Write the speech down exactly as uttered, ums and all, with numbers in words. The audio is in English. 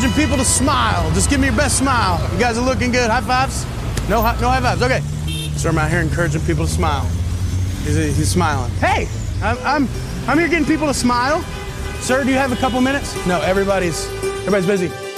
getting people to smile. Just give me your best smile. You guys are looking good. High fives? No, hi- no high fives. Okay. So I'm out here encouraging people to smile. He's, he's smiling. Hey, I'm, I'm, I'm here getting people to smile. Sir, do you have a couple minutes? No, everybody's, everybody's busy.